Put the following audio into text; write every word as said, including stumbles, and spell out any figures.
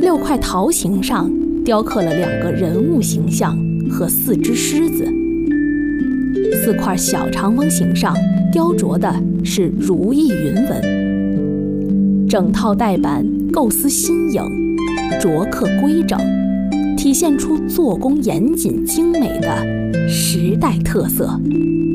六块陶形上雕刻了两个人物形象和四只狮子，四块小长方形上雕琢的是如意云纹。整套带板构思新颖，琢刻规整，体现出做工严谨精美的时代特色。